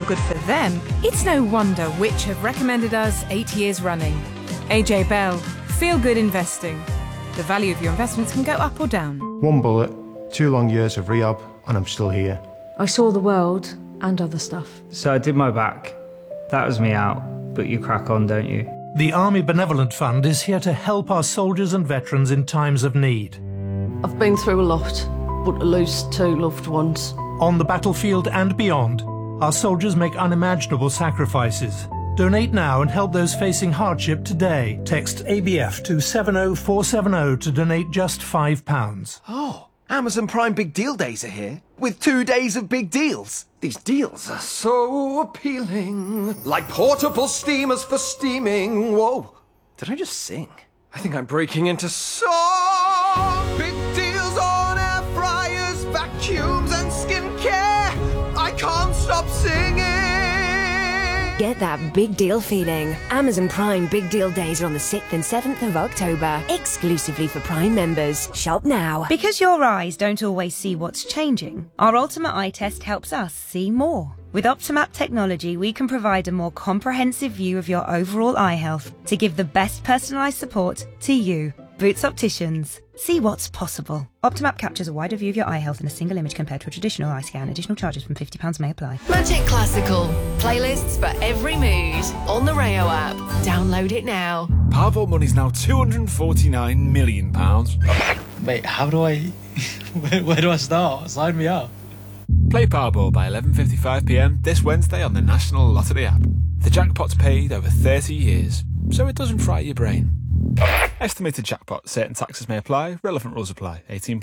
good for them, it's no wonder Which have recommended us 8 years running. AJ Bell, feel good investing. The value of your investments can go up or down. One bullet, 2 long years of rehab, and I'm still here. I saw the world and other stuff. So I did my back. That was me out, but you crack on, don't you? The Army Benevolent Fund is here to help our soldiers and veterans in times of need. I've been through a lot, but to lose 2 loved ones. On the battlefield and beyond, our soldiers make unimaginable sacrifices. Donate now and help those facing hardship today. Text ABF to 70470 to donate just £5. Oh, Amazon Prime Big Deal Days are here, with 2 days of big deals. These deals are so appealing. Like portable steamers for steaming. Whoa, did I just sing? I think I'm breaking into song. Big deals on air fryers, vacuums and skincare. I can't stop singing. Get that big deal feeling. Amazon Prime Big Deal Days are on the 6th and 7th of October, exclusively for Prime members. Shop now. Because your eyes don't always see what's changing, our Ultimate Eye Test helps us see more. With Optimap technology, we can provide a more comprehensive view of your overall eye health to give the best personalised support to you. Boots Opticians. See what's possible. Optimap captures a wider view of your eye health in a single image compared to a traditional eye scan. Additional charges from £50 may apply. Magic Classical. Playlists for every mood. On the Rayo app. Download it now. Powerball money's now £249 million. Wait, how do I... where do I start? Sign me up. Play Powerball by 11:55pm this Wednesday on the National Lottery app. The jackpot's paid over 30 years, so it doesn't fry your brain. Estimated jackpot. Certain taxes may apply. Relevant rules apply. 18+.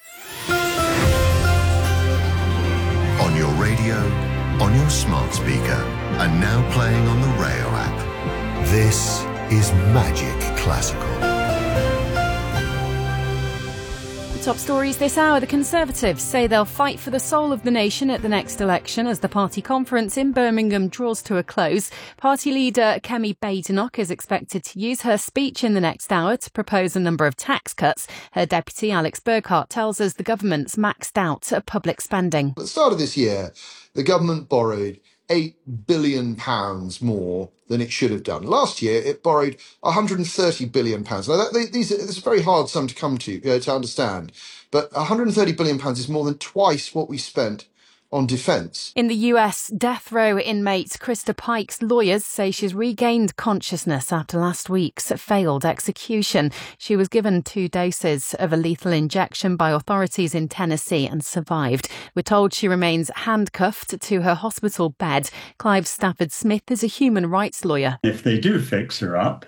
On your radio, on your smart speaker, and now playing on the Rayo app. This is Magic Classical. Top stories this hour. The Conservatives say they'll fight for the soul of the nation at the next election as the party conference in Birmingham draws to a close. Party leader Kemi Badenoch is expected to use her speech in the next hour to propose a number of tax cuts. Her deputy Alex Burkhart tells us the government's maxed out public spending. At the start of this year, the government borrowed £8 billion more than it should have done. Last year, it borrowed £130 billion. Now, this is a very hard sum to come to understand, but £130 billion is more than twice what we spent on defence. In the US, death row inmate Krista Pike's lawyers say she's regained consciousness after last week's failed execution. She was given 2 doses of a lethal injection by authorities in Tennessee and survived. We're told she remains handcuffed to her hospital bed. Clive Stafford Smith is a human rights lawyer. If they do fix her up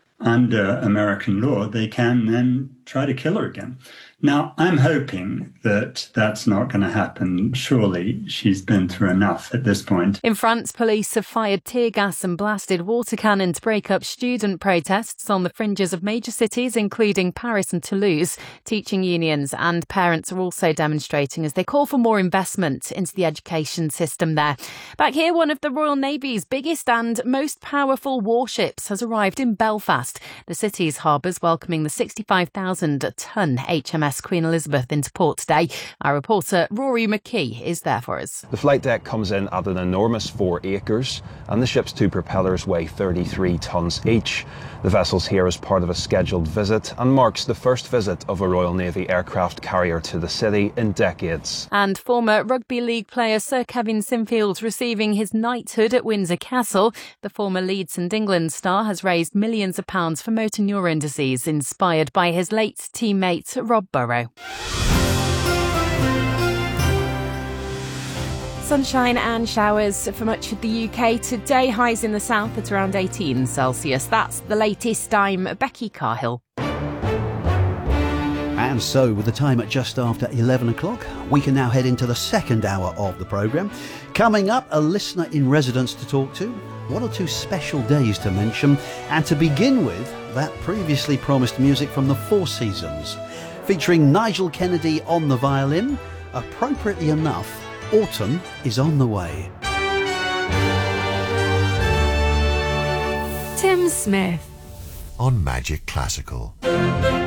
under American law, they can then try to kill her again. Now, I'm hoping that that's not going to happen. Surely she's been through enough at this point. In France, police have fired tear gas and blasted water cannon to break up student protests on the fringes of major cities, including Paris and Toulouse. Teaching unions and parents are also demonstrating as they call for more investment into the education system there. Back here, one of the Royal Navy's biggest and most powerful warships has arrived in Belfast. The city's harbour's welcoming the 65,000-tonne HMS Queen Elizabeth into port today. Our reporter Rory McKee is there for us. The flight deck comes in at an enormous 4 acres and the ship's 2 propellers weigh 33 tonnes each. The vessel's here as part of a scheduled visit and marks the first visit of a Royal Navy aircraft carrier to the city in decades. And former rugby league player Sir Kevin Sinfield receiving his knighthood at Windsor Castle. The former Leeds and England star has raised millions of pounds for motor neurone disease, inspired by his late teammate Rob Burrow. Sunshine and showers for much of the UK today. Highs in the south at around 18 Celsius. That's the latest. I'm Becky Carhill. And so, with the time at just after 11 o'clock, we can now head into the second hour of the programme. Coming up, a listener in residence to talk to, 1 or 2 special days to mention, and to begin with, that previously promised music from the Four Seasons. Featuring Nigel Kennedy on the violin, appropriately enough, autumn is on the way. Tim Smith on Magic Classical.